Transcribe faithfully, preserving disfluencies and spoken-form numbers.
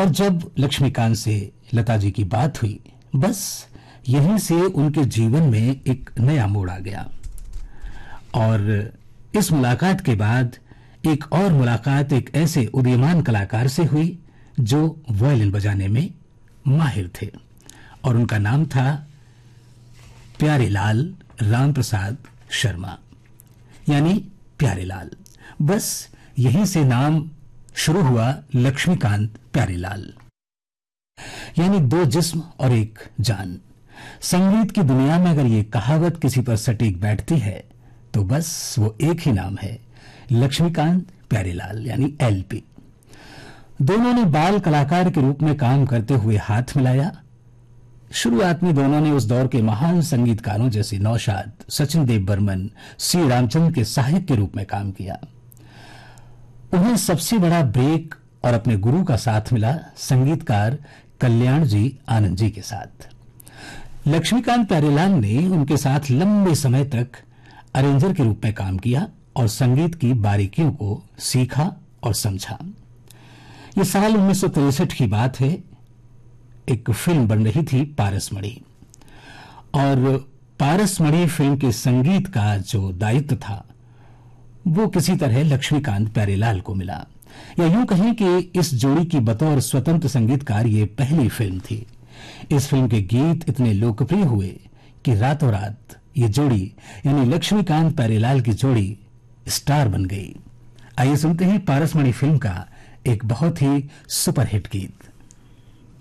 और जब लक्ष्मीकांत से लता जी की बात हुई, बस यहीं से उनके जीवन में एक नया मोड़ आ गया। और इस मुलाकात के बाद एक और मुलाकात एक ऐसे उदीयमान कलाकार से हुई जो वायलिन बजाने में माहिर थे, और उनका नाम था प्यारेलाल राम प्रसाद शर्मा, यानी प्यारेलाल। बस यहीं से नाम शुरू हुआ लक्ष्मीकांत प्यारेलाल, यानी दो जिस्म और एक जान। संगीत की दुनिया में अगर ये कहावत किसी पर सटीक बैठती है तो बस वो एक ही नाम है, लक्ष्मीकांत प्यारेलाल, यानी एलपी। दोनों ने बाल कलाकार के रूप में काम करते हुए हाथ मिलाया। शुरुआत में दोनों ने उस दौर के महान संगीतकारों जैसे नौशाद, सचिन देव बर्मन, सी रामचंद्र के सहायक के रूप में काम किया। उन्हें सबसे बड़ा ब्रेक और अपने गुरु का साथ मिला संगीतकार कल्याण जी आनंद जी के साथ। लक्ष्मीकांत प्यारेलाल ने उनके साथ लंबे समय तक अरेंजर के रूप में काम किया और संगीत की बारीकियों को सीखा और समझा। ये साल उन्नीस सौ तिरसठ की बात है। एक फिल्म बन रही थी पारसमणि, और पारसमणि फिल्म के संगीत का जो दायित्व था वो किसी तरह लक्ष्मीकांत प्यारेलाल को मिला, या यूं कहें कि इस जोड़ी की बतौर स्वतंत्र संगीतकार ये पहली फिल्म थी। इस फिल्म के गीत इतने लोकप्रिय हुए कि रातों रात ये जोड़ी, यानी लक्ष्मीकांत प्यारेलाल की जोड़ी, स्टार बन गई। आइए सुनते हैं पारसमणि फिल्म का एक बहुत ही सुपरहिट गीत।